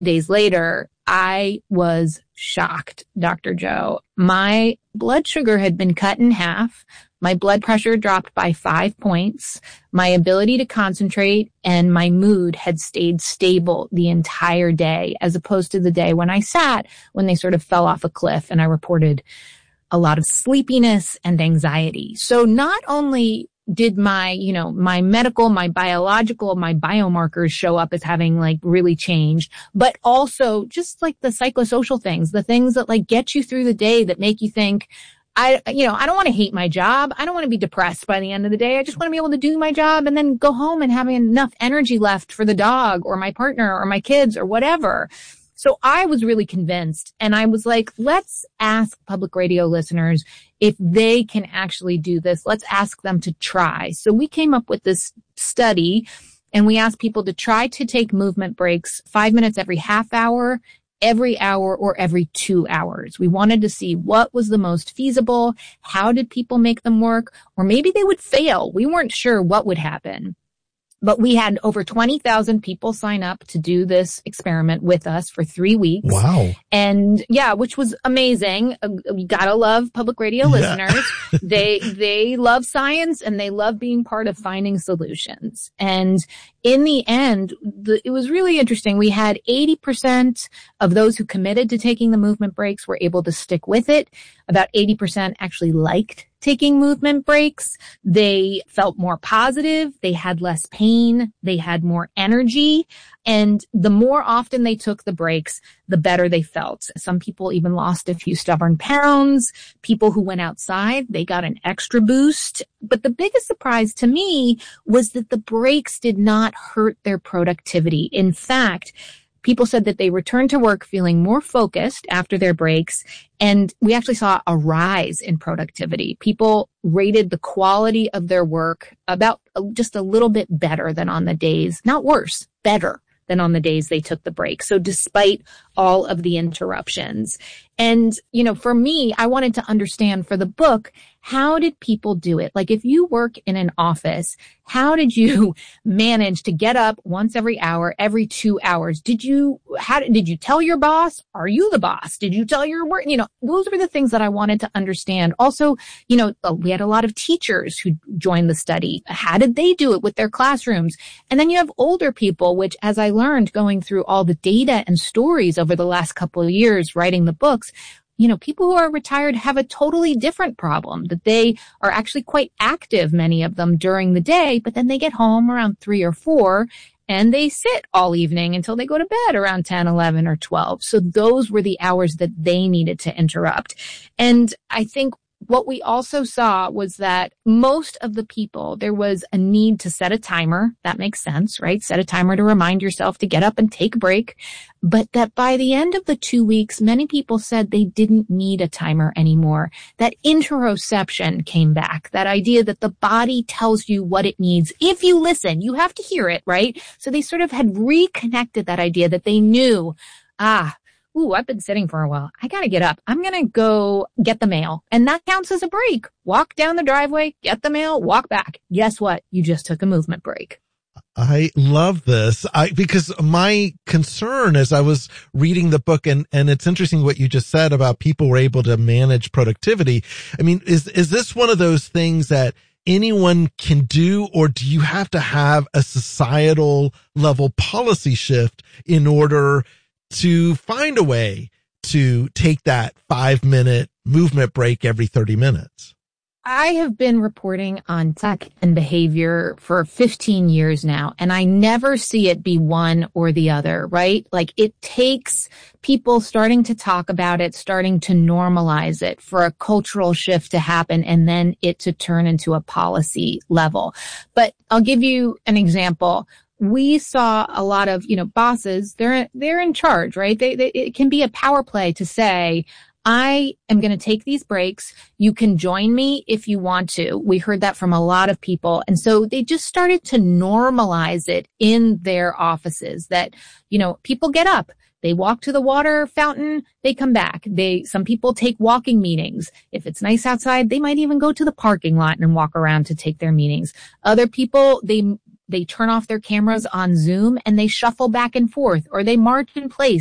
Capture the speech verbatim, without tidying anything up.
days later, I was shocked, Doctor Joe. My blood sugar had been cut in half. My blood pressure dropped by five points. My ability to concentrate and my mood had stayed stable the entire day, as opposed to the day when I sat, when they sort of fell off a cliff and I reported a lot of sleepiness and anxiety. So not only did my, you know, my medical, my biological, my biomarkers show up as having like really changed, but also just like the psychosocial things, the things that like get you through the day that make you think, I, you know, I don't want to hate my job. I don't want to be depressed by the end of the day. I just want to be able to do my job and then go home and having enough energy left for the dog or my partner or my kids or whatever. So I was really convinced, and I was like, let's ask public radio listeners if they can actually do this. Let's ask them to try. So we came up with this study, and we asked people to try to take movement breaks five minutes every half hour, every hour, or every two hours. We wanted to see what was the most feasible, how did people make them work, or maybe they would fail. We weren't sure what would happen. But we had over twenty thousand people sign up to do this experiment with us for three weeks. Wow. And yeah, which was amazing. Uh, you gotta love public radio yeah. listeners. they, they love science and they love being part of finding solutions. And in the end, the, it was really interesting. We had eighty percent of those who committed to taking the movement breaks were able to stick with it. About eighty percent actually liked taking movement breaks. They felt more positive. They had less pain. They had more energy. And the more often they took the breaks, the better they felt. Some people even lost a few stubborn pounds. People who went outside, they got an extra boost. But the biggest surprise to me was that the breaks did not hurt their productivity. In fact, people said that they returned to work feeling more focused after their breaks, and we actually saw a rise in productivity. People rated the quality of their work about just a little bit better than on the days, not worse, better than on the days they took the break. So despite all of the interruptions. And, you know, for me, I wanted to understand for the book, how did people do it? Like if you work in an office, how did you manage to get up once every hour, every two hours? Did you, how did, did you tell your boss? Are you the boss? Did you tell your work? You know, those were the things that I wanted to understand. Also, you know, we had a lot of teachers who joined the study. How did they do it with their classrooms? And then you have older people, which as I learned going through all the data and stories over the last couple of years writing the books, you know, people who are retired have a totally different problem, that they are actually quite active, many of them during the day, but then they get home around three or four and they sit all evening until they go to bed around ten, eleven or twelve. So those were the hours that they needed to interrupt. And I think what we also saw was that most of the people, there was a need to set a timer. That makes sense, right? Set a timer to remind yourself to get up and take a break. But that by the end of the two weeks, many people said they didn't need a timer anymore. That interoception came back. That idea that the body tells you what it needs. If you listen, you have to hear it, right? So they sort of had reconnected that idea that they knew, ah, ooh, I've been sitting for a while. I gotta get up. I'm gonna go get the mail. And that counts as a break. Walk down the driveway, get the mail, walk back. Guess what? You just took a movement break. I love this. I, because my concern as I was reading the book, and, and it's interesting what you just said about people were able to manage productivity. I mean, is, is this one of those things that anyone can do, or do you have to have a societal level policy shift in order to find a way to take that five minute movement break every thirty minutes? I have been reporting on tech and behavior for fifteen years now, and I never see it be one or the other, right? Like it takes people starting to talk about it, starting to normalize it for a cultural shift to happen, and then it to turn into a policy level. But I'll give you an example. We saw a lot of, you know, bosses, they're, they're in charge, right? They, they, it can be a power play to say, I am going to take these breaks. You can join me if you want to. We heard that from a lot of people. And so they just started to normalize it in their offices that, you know, people get up. They walk to the water fountain, they come back. They, some people take walking meetings. If it's nice outside, they might even go to the parking lot and walk around to take their meetings. Other people, they they turn off their cameras on Zoom and they shuffle back and forth, or they march in place